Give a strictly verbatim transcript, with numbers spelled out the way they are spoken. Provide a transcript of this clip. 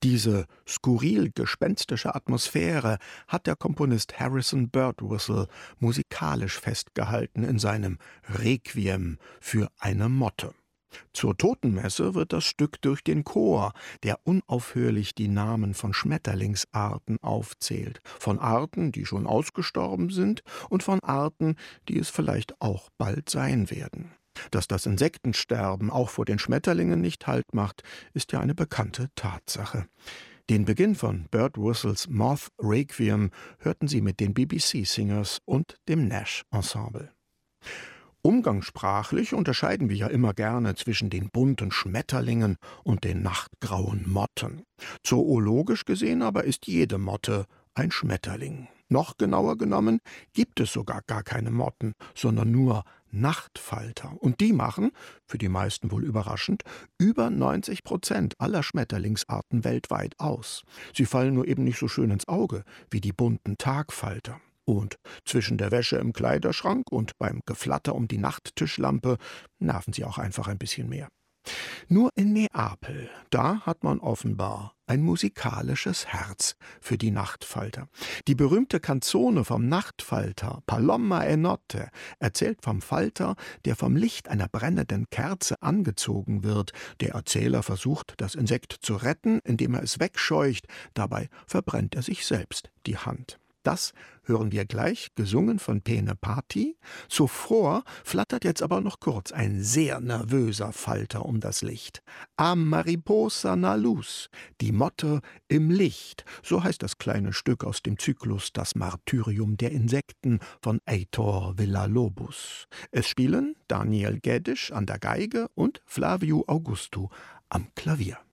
Diese skurril-gespenstische Atmosphäre hat der Komponist Harrison Birtwistle musikalisch festgehalten in seinem Requiem für eine Motte. Zur Totenmesse wird das Stück durch den Chor, der unaufhörlich die Namen von Schmetterlingsarten aufzählt, von Arten, die schon ausgestorben sind, und von Arten, die es vielleicht auch bald sein werden. Dass das Insektensterben auch vor den Schmetterlingen nicht Halt macht, ist ja eine bekannte Tatsache. Den Beginn von Birtwhistles Moth Requiem hörten Sie mit den B B C Singers und dem Nash Ensemble. Umgangssprachlich unterscheiden wir ja immer gerne zwischen den bunten Schmetterlingen und den nachtgrauen Motten. Zoologisch gesehen aber ist jede Motte ein Schmetterling. Noch genauer genommen gibt es sogar gar keine Motten, sondern nur Nachtfalter. Und die machen, für die meisten wohl überraschend, über neunzig Prozent aller Schmetterlingsarten weltweit aus. Sie fallen nur eben nicht so schön ins Auge wie die bunten Tagfalter. Und zwischen der Wäsche im Kleiderschrank und beim Geflatter um die Nachttischlampe nerven sie auch einfach ein bisschen mehr. Nur in Neapel, da hat man offenbar ein musikalisches Herz für die Nachtfalter. Die berühmte Canzone vom Nachtfalter, Palomma e Notte, erzählt vom Falter, der vom Licht einer brennenden Kerze angezogen wird. Der Erzähler versucht, das Insekt zu retten, indem er es wegscheucht. Dabei verbrennt er sich selbst die Hand. Das hören wir gleich, gesungen von Pene Patti. Zuvor flattert jetzt aber noch kurz ein sehr nervöser Falter um das Licht. A mariposa na luz, die Motte im Licht. So heißt das kleine Stück aus dem Zyklus Das Martyrium der Insekten von Heitor Villa-Lobos. Es spielen Daniel Gedisch an der Geige und Flavio Augusto am Klavier.